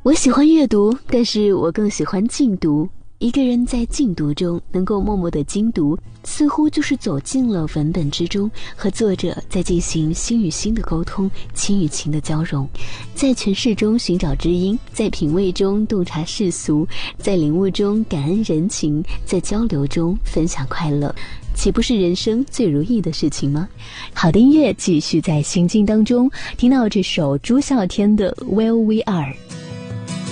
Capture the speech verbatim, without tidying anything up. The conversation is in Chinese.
我喜欢阅读，但是我更喜欢静读。一个人在静读中能够默默的精读，似乎就是走进了文本之中，和作者在进行心与心的沟通，情与情的交融，在诠释中寻找知音，在品味中洞察世俗，在领悟中感恩人情，在交流中分享快乐，岂不是人生最如意的事情吗？ 好的音乐继续在心境当中，听到这首朱孝天的 Where We Are。